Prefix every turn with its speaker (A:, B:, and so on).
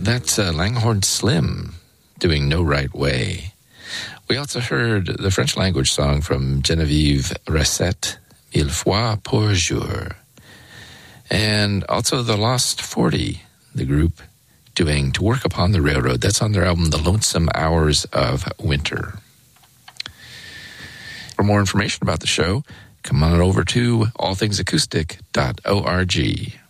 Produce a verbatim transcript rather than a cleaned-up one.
A: That's uh, Langhorne Slim doing No Right Way. We also heard the French language song from Genevieve Recette, Mille fois pour jour. And also the Lost forty, the group, doing To Work Upon the Railroad. That's on their album, The Lonesome Hours of Winter. For more information about the show, come on over to all things acoustic dot org.